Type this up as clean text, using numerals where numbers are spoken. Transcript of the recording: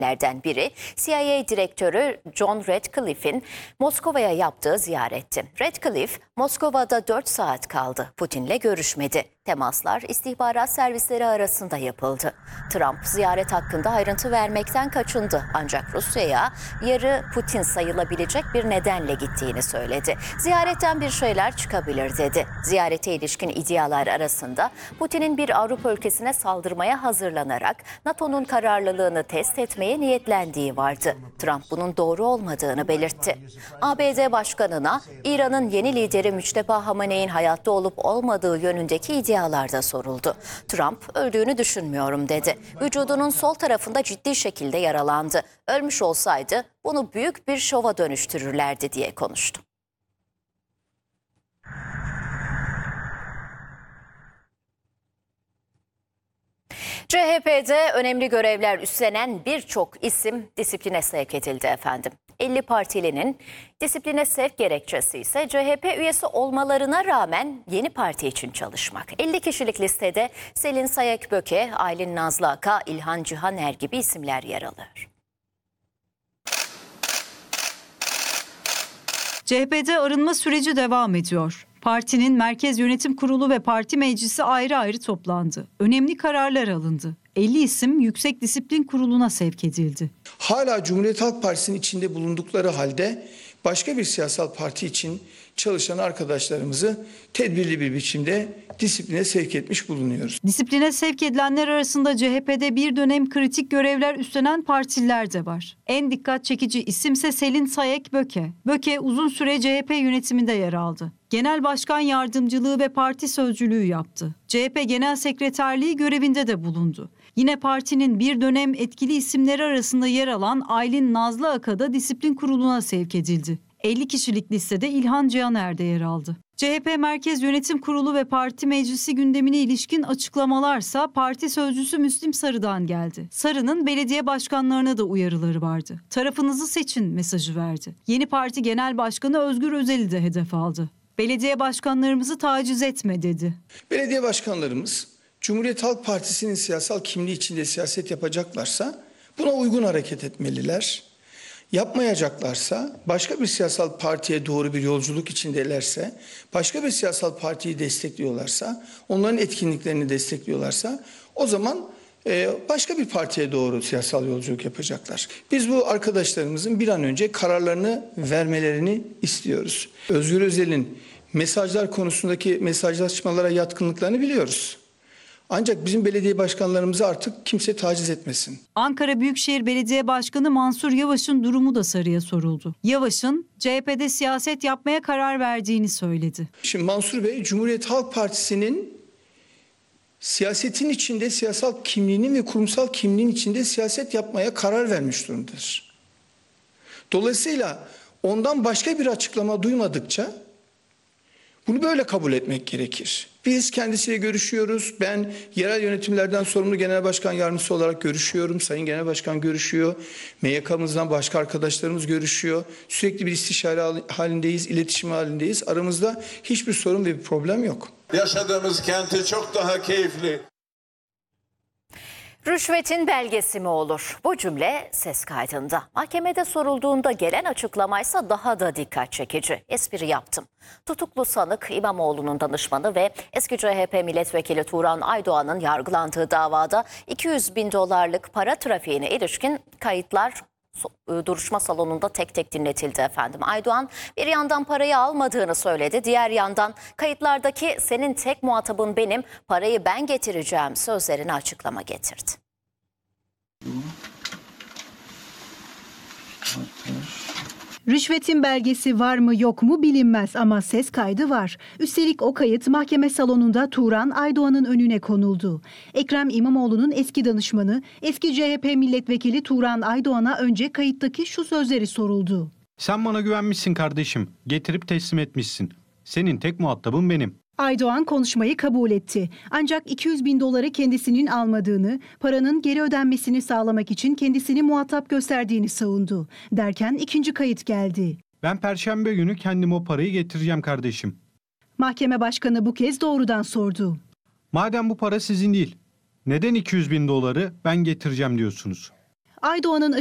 Lerden biri CIA Direktörü John Ratcliffe'in Moskova'ya yaptığı ziyaretti. Ratcliffe Moskova'da 4 saat kaldı. Putin'le görüşmedi. Temaslar istihbarat servisleri arasında yapıldı. Trump ziyaret hakkında ayrıntı vermekten kaçındı. Ancak Rusya'ya yarı Putin sayılabilecek bir nedenle gittiğini söyledi. Ziyaretten bir şeyler çıkabilir dedi. Ziyarete ilişkin iddialar arasında Putin'in bir Avrupa ülkesine saldırmaya hazırlanarak NATO'nun kararlılığını test etmeye niyetlendiği vardı. Trump bunun doğru olmadığını belirtti. ABD Başkanı'na İran'ın yeni lideri Müçteba Hamaney'in hayatta olup olmadığı yönündeki iddialarda soruldu. Trump öldüğünü düşünmüyorum dedi. Vücudunun sol tarafında ciddi şekilde yaralandı. Ölmüş olsaydı bunu büyük bir şova dönüştürürlerdi diye konuştu. CHP'de önemli görevler üstlenen birçok isim disipline sevk edildi efendim. 50 partilinin disipline sevk gerekçesi ise CHP üyesi olmalarına rağmen yeni parti için çalışmak. 50 kişilik listede Selin Sayek-Böke, Aylin Nazlı Aka, İlhan Cihaner gibi isimler yer alıyor. CHP'de arınma süreci devam ediyor. Partinin Merkez Yönetim Kurulu ve Parti Meclisi ayrı ayrı toplandı. Önemli kararlar alındı. 50 isim Yüksek Disiplin Kurulu'na sevk edildi. Hala Cumhuriyet Halk Partisi'nin içinde bulundukları halde başka bir siyasal parti için çalışan arkadaşlarımızı tedbirli bir biçimde disipline sevk etmiş bulunuyoruz. Disipline sevk edilenler arasında CHP'de bir dönem kritik görevler üstlenen partililer de var. En dikkat çekici isimse Selin Sayek-Böke. Böke uzun süre CHP yönetiminde yer aldı. Genel Başkan Yardımcılığı ve Parti Sözcülüğü yaptı. CHP Genel Sekreterliği görevinde de bulundu. Yine partinin bir dönem etkili isimleri arasında yer alan Aylin Nazlı Aka da Disiplin Kurulu'na sevk edildi. 50 kişilik listede İlhan Cihaner de yer aldı. CHP Merkez Yönetim Kurulu ve Parti Meclisi gündemine ilişkin açıklamalarsa parti sözcüsü Müslim Sarı'dan geldi. Sarı'nın belediye başkanlarına da uyarıları vardı. Tarafınızı seçin mesajı verdi. Yeni parti genel başkanı Özgür Özel'i de hedef aldı. Belediye başkanlarımızı taciz etme dedi. Belediye başkanlarımız Cumhuriyet Halk Partisi'nin siyasal kimliği içinde siyaset yapacaklarsa buna uygun hareket etmeliler. Yapmayacaklarsa, başka bir siyasal partiye doğru bir yolculuk içindelerse, başka bir siyasal partiyi destekliyorlarsa, onların etkinliklerini destekliyorlarsa o zaman başka bir partiye doğru siyasal yolculuk yapacaklar. Biz bu arkadaşlarımızın bir an önce kararlarını vermelerini istiyoruz. Özgür Özel'in mesajlar konusundaki mesajlaşmalara yatkınlıklarını biliyoruz. Ancak bizim belediye başkanlarımızı artık kimse taciz etmesin. Ankara Büyükşehir Belediye Başkanı Mansur Yavaş'ın durumu da Sarı'ya soruldu. Yavaş'ın CHP'de siyaset yapmaya karar verdiğini söyledi. Şimdi Mansur Bey, Cumhuriyet Halk Partisi'nin siyasetin içinde, siyasal kimliğinin ve kurumsal kimliğin içinde siyaset yapmaya karar vermiş durumdadır. Dolayısıyla ondan başka bir açıklama duymadıkça bunu böyle kabul etmek gerekir. Biz kendisiyle görüşüyoruz. Ben yerel yönetimlerden sorumlu genel başkan yardımcısı olarak görüşüyorum. Sayın Genel Başkan görüşüyor. MYK'mızdan başka arkadaşlarımız görüşüyor. Sürekli bir istişare halindeyiz, iletişim halindeyiz. Aramızda hiçbir sorun ve bir problem yok. Yaşadığımız kenti çok daha keyifli. Rüşvetin belgesi mi olur? Bu cümle ses kaydında. Mahkemede sorulduğunda gelen açıklamaysa daha da dikkat çekici. Espri yaptım. Tutuklu sanık İmamoğlu'nun danışmanı ve eski CHP milletvekili Turan Aydoğan'ın yargılandığı davada 200 bin dolarlık para trafiğine ilişkin kayıtlar duruşma salonunda tek tek dinletildi efendim. Aydoğan bir yandan parayı almadığını söyledi. Diğer yandan kayıtlardaki senin tek muhatabın benim, parayı ben getireceğim sözlerine açıklama getirdi. Rüşvetin belgesi var mı yok mu bilinmez ama ses kaydı var. Üstelik o kayıt mahkeme salonunda Turan Aydoğan'ın önüne konuldu. Ekrem İmamoğlu'nun eski danışmanı, eski CHP milletvekili Turan Aydoğan'a önce kayıttaki şu sözleri soruldu. Sen bana güvenmişsin kardeşim, getirip teslim etmişsin. Senin tek muhatabın benim. Aydoğan konuşmayı kabul etti. Ancak 200 bin doları kendisinin almadığını, paranın geri ödenmesini sağlamak için kendisini muhatap gösterdiğini savundu. Derken ikinci kayıt geldi. Ben Perşembe günü kendim o parayı getireceğim kardeşim. Mahkeme başkanı bu kez doğrudan sordu. Madem bu para sizin değil, neden 200 bin doları ben getireceğim diyorsunuz? Aydoğan'ın